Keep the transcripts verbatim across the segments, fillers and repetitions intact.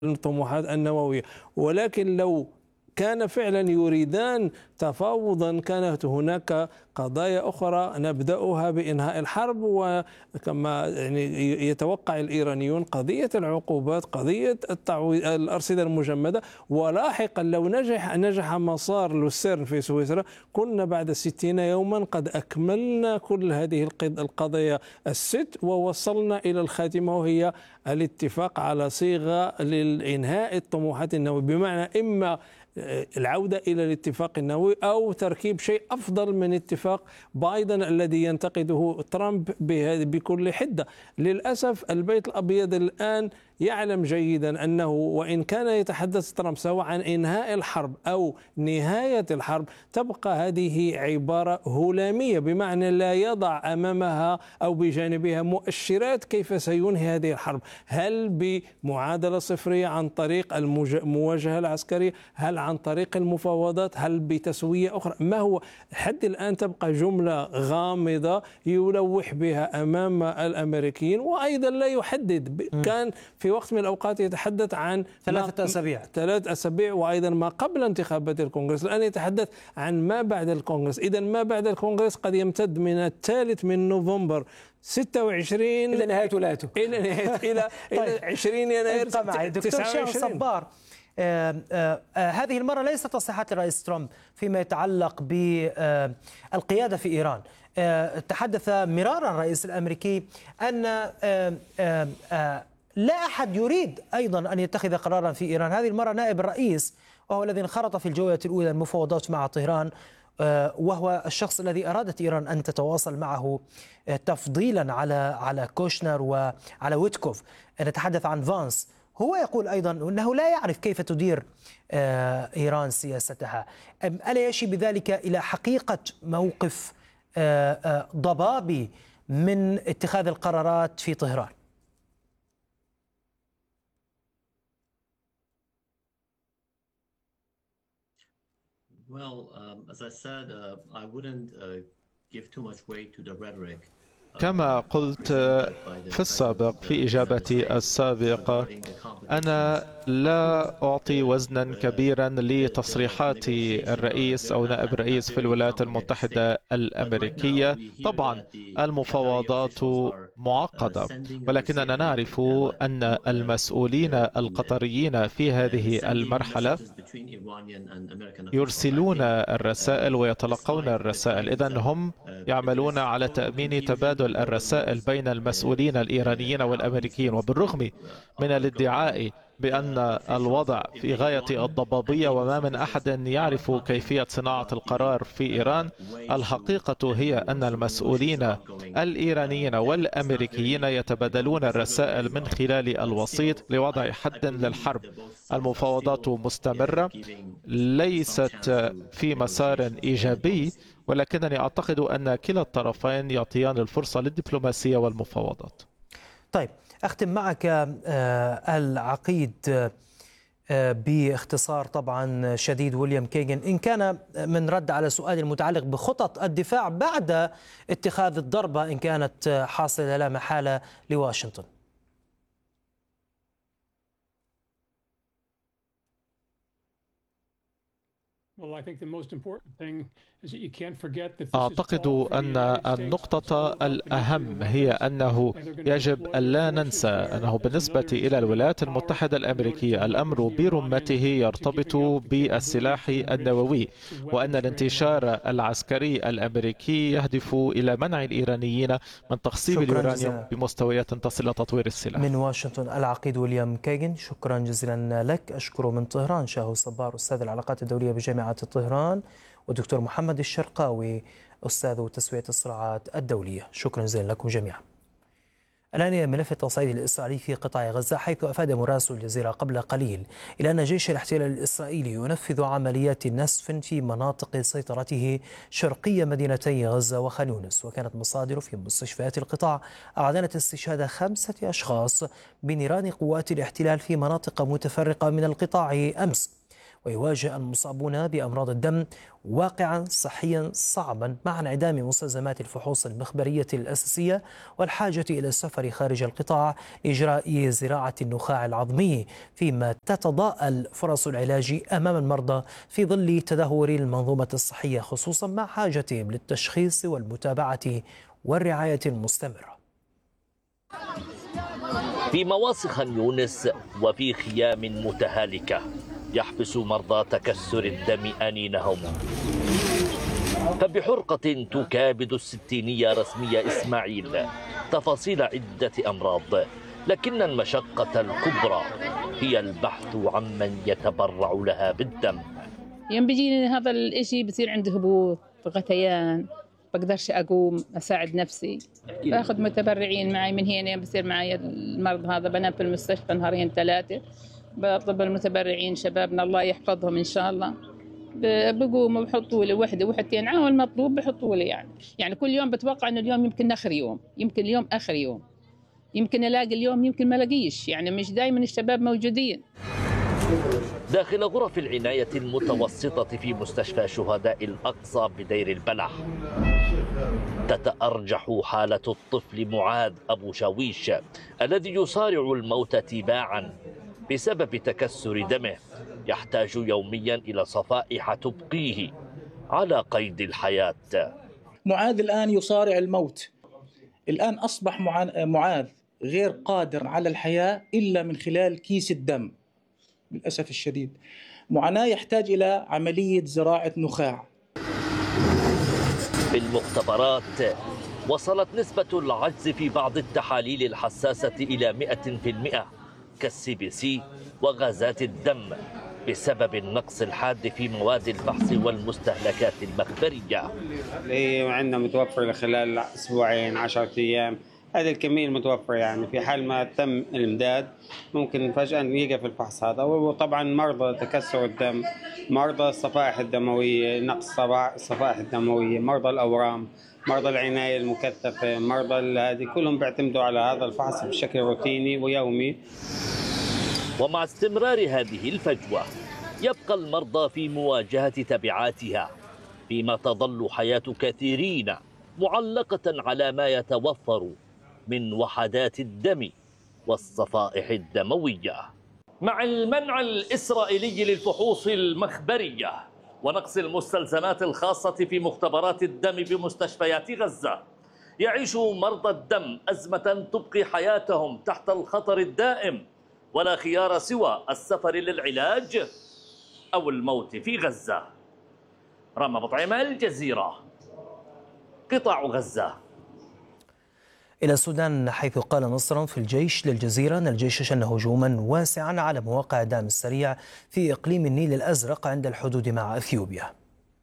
الطموحات النووية. ولكن لو كان فعلا يريدان تفاوضا كانت هناك قضايا أخرى نبدأها بإنهاء الحرب، وكما يعني يتوقع الإيرانيون قضية العقوبات، قضية الأرصدة المجمدة، ولاحقا لو نجح نجح مسار لوسيرن في سويسرا كنا بعد ستين يوما قد أكملنا كل هذه القضايا الست ووصلنا إلى الخاتمة، وهي الاتفاق على صيغة للإنهاء الطموحات النووية، بمعنى إما العودة إلى الاتفاق النووي أو تركيب شيء أفضل من اتفاق بايدن الذي ينتقده ترامب بكل حدة. للأسف البيت الأبيض الآن يعلم جيدا أنه وإن كان يتحدث ترامب سواء عن إنهاء الحرب أو نهاية الحرب، تبقى هذه عبارة هلامية، بمعنى لا يضع أمامها أو بجانبها مؤشرات كيف سينهي هذه الحرب. هل بمعادلة صفرية عن طريق المواجهة العسكرية؟ هل عن طريق المفاوضات؟ هل بتسوية أخرى؟ ما هو حد الآن تبقى جملة غامضة يلوح بها أمام الأمريكيين، وأيضا لا يحدد. كان في وقت من الأوقات يتحدث عن ثلاثة أسابيع ثلاث أسابيع وأيضا ما قبل انتخابات الكونغرس، الآن يتحدث عن ما بعد الكونغرس. إذا ما بعد الكونغرس قد يمتد من الثالث من نوفمبر ستة وعشرين إلى نهاية ولايته إلى نهاية إلى إلى عشرين يناير دكتور شاهو صبار. آه آه آه هذه المرة ليست تصريحات الرئيس ترامب فيما يتعلق بالقيادة في إيران. آه تحدث مرارا الرئيس الأمريكي أن آه آه آه لا أحد يريد أيضا أن يتخذ قرارا في إيران. هذه المرة نائب الرئيس وهو الذي انخرط في الجولة الأولى المفاوضات مع طهران، وهو الشخص الذي أرادت إيران أن تتواصل معه تفضيلا على على كوشنر وعلى ويتكوف. نتحدث عن فانس، هو يقول أيضا أنه لا يعرف كيف تدير إيران سياستها. ألا يشي بذلك إلى حقيقة موقف ضبابي من اتخاذ القرارات في طهران؟ Well, um, as I said, uh, I wouldn't uh, give too much weight to the rhetoric. كما قلت في السابق في إجابتي السابقة، أنا لا أعطي وزنا كبيرا لتصريحات الرئيس أو نائب الرئيس في الولايات المتحدة الأمريكية. طبعا المفاوضات معقدة، ولكننا نعرف أن المسؤولين القطريين في هذه المرحلة يرسلون الرسائل ويتلقون الرسائل، إذن هم يعملون على تأمين تبادل الرسائل بين المسؤولين الإيرانيين والأمريكيين. وبالرغم من الادعاء بأن الوضع في غاية الضبابية وما من أحد يعرف كيفية صناعة القرار في إيران، الحقيقة هي أن المسؤولين الإيرانيين والأمريكيين يتبادلون الرسائل من خلال الوسيط لوضع حد للحرب. المفاوضات مستمرة، ليست في مسار إيجابي، ولكنني أعتقد أن كلا الطرفين يعطيان الفرصة للدبلوماسية والمفاوضات. طيب، أختم معك العقيد باختصار طبعا شديد ويليام كيغن، إن كان من رد على سؤال المتعلق بخطط الدفاع بعد اتخاذ الضربة إن كانت حاصلة لا محالة لواشنطن. أعتقد أن النقطة الأهم هي أنه يجب ألا ننسى أنه بالنسبة إلى الولايات المتحدة الأمريكية الأمر برمته يرتبط بالسلاح النووي، وأن الانتشار العسكري الأمريكي يهدف إلى منع الإيرانيين من تخصيب اليورانيوم بمستويات تصل إلى تطوير السلاح. من واشنطن العقيد ويليام كيغن، شكرا جزيلا لك. أشكر من طهران شاهو صبار أستاذ العلاقات الدولية بجامعة طهران، ودكتور محمد الشرقاوي أستاذ تسوية الصراعات الدولية. شكرا جزيلا لكم جميعا. الآن ملف التصعيد الإسرائيلي في قطاع غزة، حيث أفاد مراسل الجزيرة قبل قليل إلى أن جيش الاحتلال الإسرائيلي ينفذ عمليات نسف في مناطق سيطرته شرقية مدينتي غزة وخان يونس. وكانت مصادر في مستشفيات القطاع أعلنت استشهاد خمسة أشخاص بنيران قوات الاحتلال في مناطق متفرقة من القطاع أمس. ويواجه المصابون بأمراض الدم واقعا صحيا صعبا مع انعدام مستلزمات الفحوص المخبرية الأساسية والحاجة إلى السفر خارج القطاع لإجراء زراعة النخاع العظمي، فيما تتضاءل فرص العلاج أمام المرضى في ظل تدهور المنظومة الصحية، خصوصا مع حاجتهم للتشخيص والمتابعة والرعاية المستمرة. في مواصي خان يونس وفي خيام متهالكة يحبس مرضى تكسر الدم أنينهم، فبحرقة تكابد الستينية رسمية إسماعيل تفاصيل عدة أمراض، لكن المشقة الكبرى هي البحث عمن يتبرع لها بالدم. يوم بيجيني هذا الإشي بصير عندي هبوط، غثيان، بقدرش أقوم أساعد نفسي، باخذ متبرعين معي من هنا. بصير معي المرض هذا، بنام في المستشفى نهارين ثلاثة، بطلب المتبرعين شبابنا الله يحفظهم إن شاء الله، بقوموا بحطوا لي وحدة وحدتين عاون المطلوب بحطوا لي يعني يعني كل يوم بتوقع إنه اليوم يمكن آخر يوم، يمكن اليوم آخر يوم، يمكن ألاقي اليوم، يمكن ما ألاقيش، يعني مش دائما الشباب موجودين. داخل غرف العناية المتوسطة في مستشفى شهداء الأقصى بدير البلح تتأرجح حالة الطفل معاذ أبو شاويش الذي يصارع الموت تباعا بسبب تكسر دمه، يحتاج يوميا إلى صفائح تبقيه على قيد الحياة. معاذ الآن يصارع الموت، الآن أصبح معاذ غير قادر على الحياة إلا من خلال كيس الدم للأسف الشديد. معاناة يحتاج إلى عملية زراعة نخاع. في المختبرات وصلت نسبة العجز في بعض التحاليل الحساسة إلى مئة في المئة كالسي بي سي وغازات الدم بسبب النقص الحاد في مواد الفحص والمستهلكات المخبرية. هي عندنا متوفر خلال أسبوعين عشرة أيام، هذه الكمية المتوفرة، يعني في حال ما تم الإمداد ممكن فجأة يقف الفحص هذا. وطبعا مرضى تكسر الدم، مرضى الصفائح الدموية، نقص الصفائح الدموية، مرضى الأورام، مرضى العناية المكثفة، مرضى هذه كلهم بيعتمدوا على هذا الفحص بشكل روتيني ويومي. ومع استمرار هذه الفجوة يبقى المرضى في مواجهة تبعاتها، فيما تظل حياة كثيرين معلقة على ما يتوفر من وحدات الدم والصفائح الدموية. مع المنع الإسرائيلي للفحوص المخبرية ونقص المستلزمات الخاصة في مختبرات الدم بمستشفيات غزة، يعيش مرضى الدم أزمة تبقي حياتهم تحت الخطر الدائم، ولا خيار سوى السفر للعلاج أو الموت في غزة. رامي بطعيمة، الجزيرة، قطاع غزة. إلى السودان، حيث قال نصرا في الجيش للجزيرة أن الجيش شن هجوما واسعا على مواقع الدعم السريع في إقليم النيل الأزرق عند الحدود مع إثيوبيا.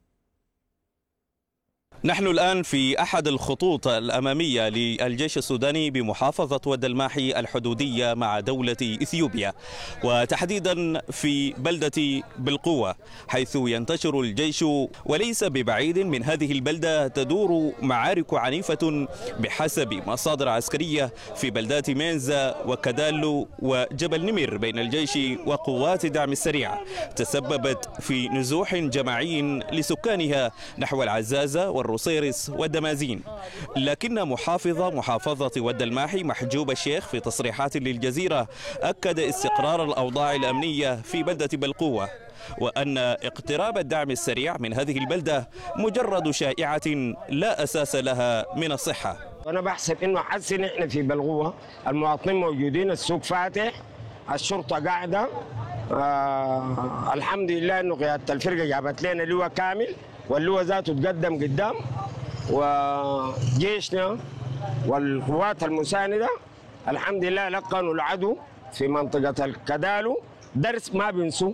نحن الآن في أحد الخطوط الأمامية للجيش السوداني بمحافظة ود الماحي الحدودية مع دولة إثيوبيا، وتحديدا في بلدة بالقوة، حيث ينتشر الجيش. وليس ببعيد من هذه البلدة تدور معارك عنيفة بحسب مصادر عسكرية في بلدات مينزا وكدالو وجبل نمر بين الجيش وقوات الدعم السريع، تسببت في نزوح جماعي لسكانها نحو العزازة والروسيرس والدمازين. لكن محافظ محافظة ود الماحي محجوب الشيخ في تصريحات للجزيرة أكد استقرار الأوضاع الأمنية في بلدة بالقوة، وأن اقتراب الدعم السريع من هذه البلدة مجرد شائعة لا أساس لها من الصحة. أنا بحسب إنه حسن إحنا في بالقوة، المواطنين موجودين، السوق فاتح، الشرطة قاعدة، آه الحمد لله إنه قيادة الفرقة جابت لنا لواء كامل، واللواء ذاته تقدم قدام، وجيشنا والقوات المساندة الحمد لله لقنوا العدو في منطقة الكدالو درس ما بنسوا.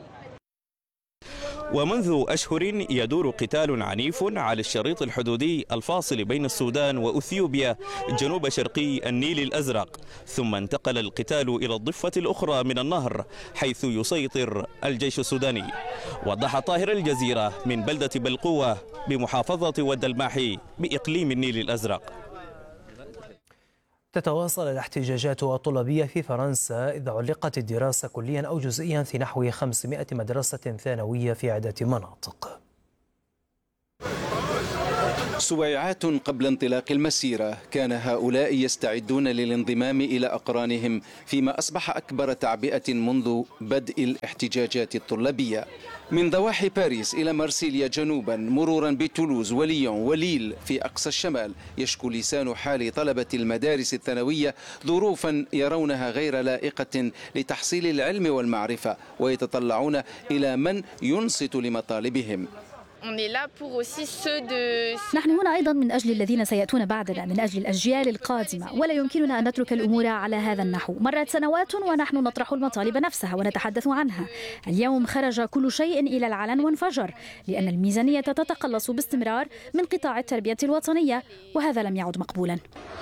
ومنذ أشهر يدور قتال عنيف على الشريط الحدودي الفاصل بين السودان وأثيوبيا جنوب شرقي النيل الأزرق، ثم انتقل القتال إلى الضفة الأخرى من النهر حيث يسيطر الجيش السوداني. وضح طاهر الجزيرة من بلدة بالقوة بمحافظة ود الماحي بإقليم النيل الأزرق. تتواصل الاحتجاجات الطلابية في فرنسا إذ علقت الدراسة كليا أو جزئيا في نحو خمسمائة مدرسة ثانوية في عدة مناطق. سويعات قبل انطلاق المسيرة كان هؤلاء يستعدون للانضمام إلى أقرانهم فيما أصبح أكبر تعبئة منذ بدء الاحتجاجات الطلابية. من ضواحي باريس إلى مارسيليا جنوبا مرورا بتولوز وليون وليل في أقصى الشمال، يشكو لسان حال طلبة المدارس الثانوية ظروفا يرونها غير لائقة لتحصيل العلم والمعرفة، ويتطلعون إلى من ينصت لمطالبهم. نحن هنا أيضا من أجل الذين سيأتون بعدنا، من أجل الأجيال القادمة، ولا يمكننا أن نترك الأمور على هذا النحو. مرت سنوات ونحن نطرح المطالب نفسها ونتحدث عنها. اليوم خرج كل شيء إلى العلن وانفجر، لأن الميزانية تتقلص باستمرار من قطاع التربية الوطنية، وهذا لم يعد مقبولا.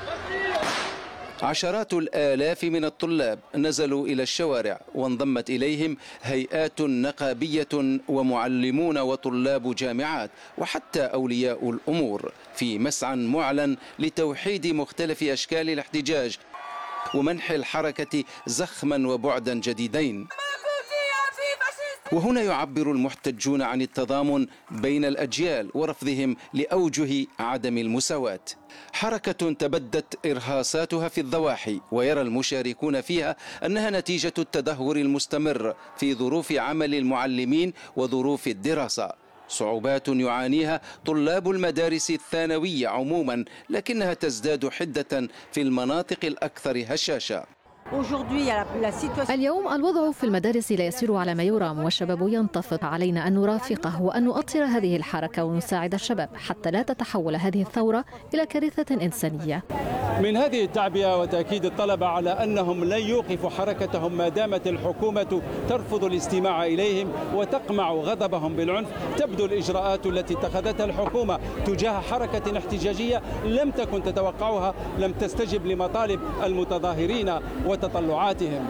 عشرات الآلاف من الطلاب نزلوا إلى الشوارع، وانضمت إليهم هيئات نقابية ومعلمون وطلاب جامعات وحتى أولياء الأمور في مسعى معلن لتوحيد مختلف أشكال الاحتجاج ومنح الحركة زخما وبعدا جديدين. وهنا يعبر المحتجون عن التضامن بين الأجيال ورفضهم لأوجه عدم المساواة. حركة تبدت إرهاصاتها في الضواحي، ويرى المشاركون فيها أنها نتيجة التدهور المستمر في ظروف عمل المعلمين وظروف الدراسة. صعوبات يعانيها طلاب المدارس الثانوية عموما، لكنها تزداد حدة في المناطق الأكثر هشاشة. اليوم الوضع في المدارس لا يسير على ما يرام، والشباب ينتفض. علينا أن نرافقه وأن نؤطر هذه الحركة ونساعد الشباب حتى لا تتحول هذه الثورة إلى كارثة إنسانية. من هذه التعبئة وتأكيد الطلبة على أنهم لن يوقفوا حركتهم ما دامت الحكومة ترفض الاستماع إليهم وتقمع غضبهم بالعنف، تبدو الإجراءات التي اتخذتها الحكومة تجاه حركة احتجاجية لم تكن تتوقعها، لم تستجب لمطالب المتظاهرين وتطلعاتهم.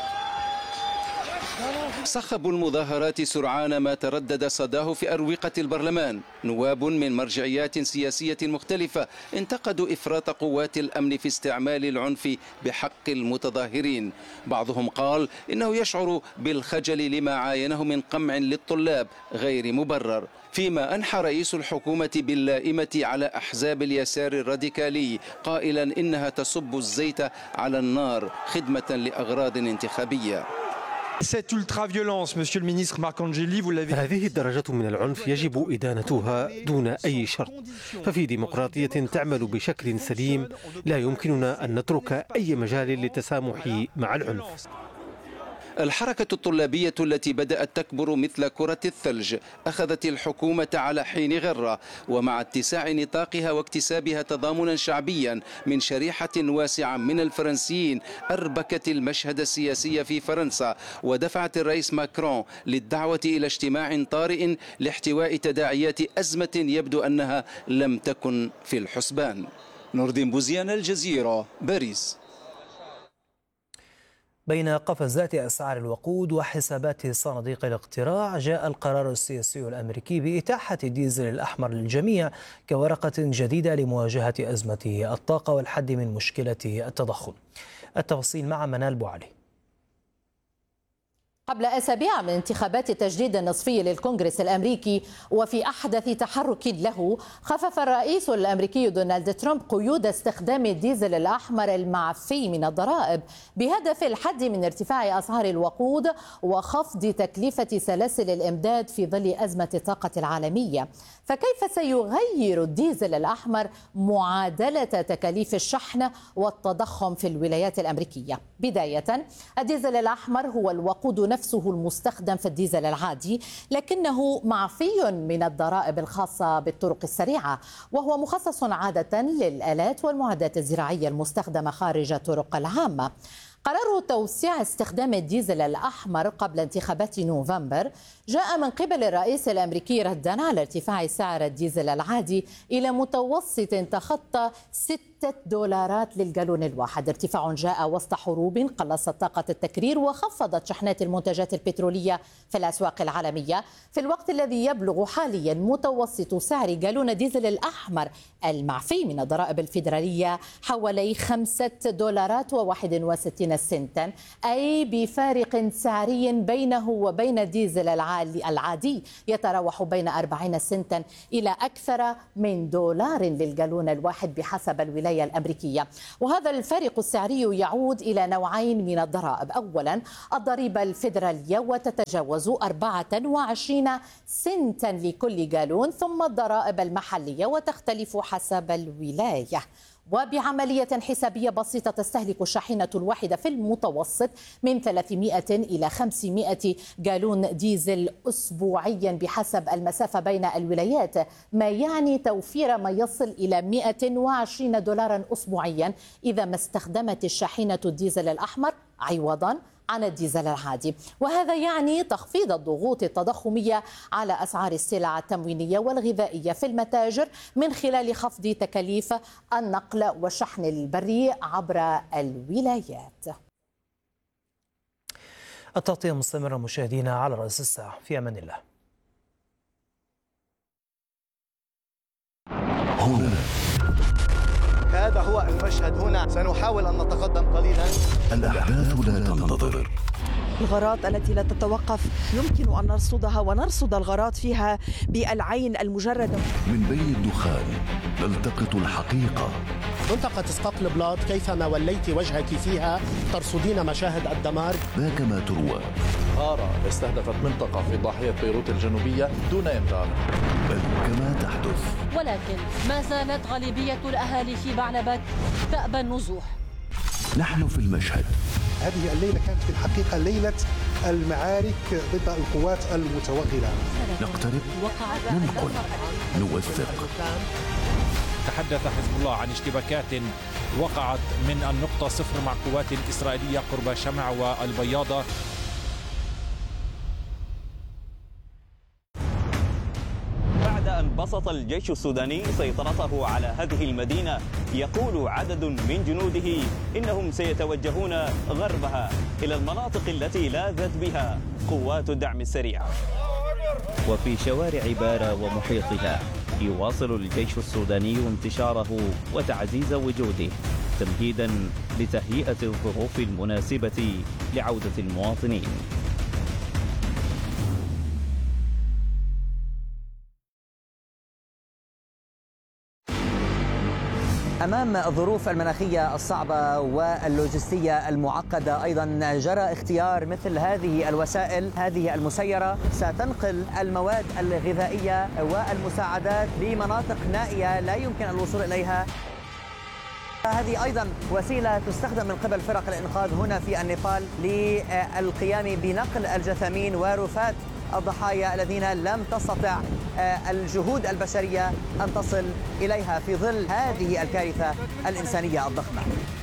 صخب المظاهرات سرعان ما تردد صداه في أروقة البرلمان. نواب من مرجعيات سياسية مختلفة انتقدوا إفراط قوات الأمن في استعمال العنف بحق المتظاهرين. بعضهم قال إنه يشعر بالخجل لما عاينه من قمع للطلاب غير مبرر، فيما أنحى رئيس الحكومة باللائمة على أحزاب اليسار الراديكالي قائلا إنها تصب الزيت على النار خدمة لأغراض انتخابية. هذه الدرجة من العنف يجب إدانتها دون أي شرط، ففي ديمقراطية تعمل بشكل سليم لا يمكننا أن نترك أي مجال للتسامح مع العنف. الحركة الطلابية التي بدأت تكبر مثل كرة الثلج أخذت الحكومة على حين غرة، ومع اتساع نطاقها واكتسابها تضامنا شعبيا من شريحة واسعة من الفرنسيين أربكت المشهد السياسي في فرنسا، ودفعت الرئيس ماكرون للدعوة إلى اجتماع طارئ لاحتواء تداعيات أزمة يبدو أنها لم تكن في الحسبان. نور الدين بوزيان، الجزيرة، باريس. بين قفزات أسعار الوقود وحسابات صناديق الاقتراع، جاء القرار السياسي الأمريكي بإتاحة الديزل الأحمر للجميع كورقة جديدة لمواجهة أزمة الطاقة والحد من مشكلة التضخم. التفاصيل مع منال بوعلي. قبل أسابيع من انتخابات التجديد النصفي للكونغرس الأمريكي وفي أحدث تحرك له، خفف الرئيس الأمريكي دونالد ترامب قيود استخدام الديزل الأحمر المعفي من الضرائب بهدف الحد من ارتفاع أسعار الوقود وخفض تكلفة سلاسل الإمداد في ظل أزمة الطاقة العالمية. فكيف سيغير الديزل الأحمر معادلة تكاليف الشحن والتضخم في الولايات الأمريكية؟ بداية، الديزل الأحمر هو الوقود نفسه المستخدم في الديزل العادي، لكنه معفي من الضرائب الخاصة بالطرق السريعة، وهو مخصص عادة للآلات والمعدات الزراعية المستخدمة خارج الطرق العامة. قرار توسيع استخدام الديزل الأحمر قبل انتخابات نوفمبر جاء من قبل الرئيس الأمريكي ردا على ارتفاع سعر الديزل العادي إلى متوسط تخطى ستة ستة دولارات للجالون الواحد. ارتفاع جاء وسط حروب قلصت طاقة التكرير وخفضت شحنات المنتجات البترولية في الأسواق العالمية، في الوقت الذي يبلغ حاليا متوسط سعر جالون ديزل الأحمر المعفي من الضرائب الفيدرالية حوالي خمسة دولارات وواحد وستين سنتا، أي بفارق سعري بينه وبين الديزل العادي يتراوح بين أربعين سنتا إلى أكثر من دولار للجالون الواحد بحسب الولاية الأمريكية. وهذا الفارق السعري يعود إلى نوعين من الضرائب. أولا الضريبة الفيدرالية وتتجاوز أربعة وعشرين سنتا لكل جالون، ثم الضرائب المحلية وتختلف حسب الولاية. وبعملية حسابية بسيطة تستهلك الشاحنة الواحدة في المتوسط من ثلاثمائة إلى خمسمائة جالون ديزل أسبوعيا بحسب المسافة بين الولايات، ما يعني توفير ما يصل إلى مائة وعشرين دولارا أسبوعيا إذا ما استخدمت الشاحنة الديزل الأحمر عوضا عن الديزل العادي. وهذا يعني تخفيض الضغوط التضخمية على أسعار السلع التموينية والغذائية في المتاجر من خلال خفض تكاليف النقل والشحن البري عبر الولايات. التغطية مستمرة مشاهدينا على رأس الساعة. في أمان الله. هنا هذا هو المشهد. هنا سنحاول أن نتقدم قليلا. الأحداث لا تنتظر. الغارات التي لا تتوقف يمكن أن نرصدها ونرصد الغارات فيها بالعين المجردة. من بين الدخان نلتقط الحقيقة. منطقة اسقاط بلاد كيفما وليت وجهك فيها ترصدين مشاهد الدمار. ذاك ما تروى. غارة استهدفت منطقة في ضاحية بيروت الجنوبية دون إنذار. بل كما تحدث. ولكن ما زالت غالبية الأهالي في بعلبك تأبى النزوح. نحن في المشهد. هذه الليلة كانت في الحقيقة ليلة المعارك ضد القوات المتوغلة. نقترب، ننقل، نوثق. تحدث حزب الله عن اشتباكات وقعت من النقطة صفر مع قوات إسرائيلية قرب شمع والبياضة. بعد أن بسط الجيش السوداني سيطرته على هذه المدينة، يقول عدد من جنوده إنهم سيتوجهون غربها إلى المناطق التي لاذت بها قوات الدعم السريع. وفي شوارع بارا ومحيطها يواصل الجيش السوداني انتشاره وتعزيز وجوده تمهيدا لتهيئة الظروف المناسبة لعودة المواطنين. أمام الظروف المناخية الصعبة واللوجستية المعقدة أيضا جرى اختيار مثل هذه الوسائل. هذه المسيرة ستنقل المواد الغذائية والمساعدات لمناطق نائية لا يمكن الوصول إليها. هذه أيضا وسيلة تستخدم من قبل فرق الإنقاذ هنا في النيبال للقيام بنقل الجثامين ورفات الضحايا الذين لم تستطع الجهود البشرية أن تصل إليها في ظل هذه الكارثة الإنسانية الضخمة.